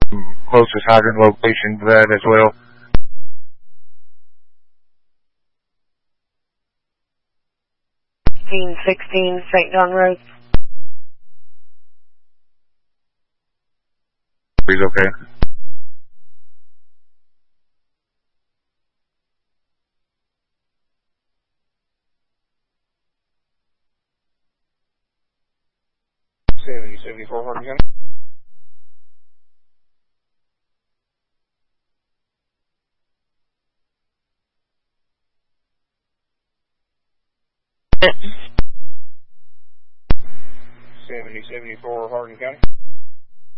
closest hydrant location to that as well. 16 St. John Road. Okay. $70-74 Hardin County. $70-74 Hardin County.